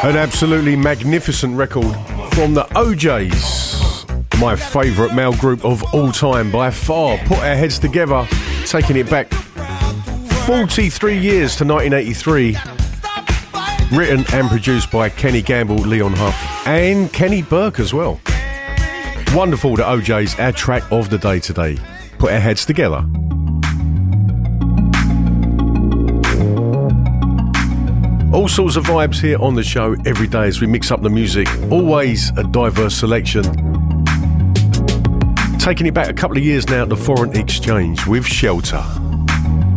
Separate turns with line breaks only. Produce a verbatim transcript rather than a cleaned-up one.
An absolutely magnificent record from the O Js, my favourite male group of all time by far. Put Our Heads Together, taking it back forty-three years to nineteen eighty-three. Written and produced by Kenny Gamble, Leon Huff and Kenny Burke as well. Wonderful, the O Js, our track of the day today. Put Our Heads Together. All sorts of vibes here on the show every day as we mix up the music. Always a diverse selection. Taking it back a couple of years now to Foreign Exchange with Shelter.